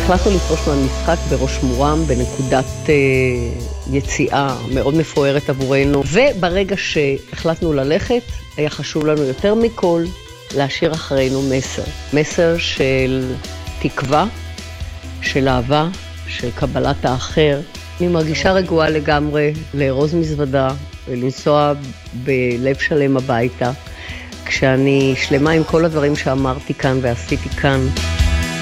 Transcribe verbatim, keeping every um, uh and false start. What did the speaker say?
החלטנו לפרוש מהמשחק בראש מורם, בנקודת אה, יציאה מאוד מפוארת עבורנו, וברגע שהחלטנו ללכת, היה חשוב לנו יותר מכל להשאיר אחרינו מסר. מסר של תקווה, של אהבה, של קבלת האחר. אני מרגישה רגועה לגמרי לארוז מזוודה ולנסוע בלב שלם הביתה, כשאני שלמה עם כל הדברים שאמרתי כאן ועשיתי כאן.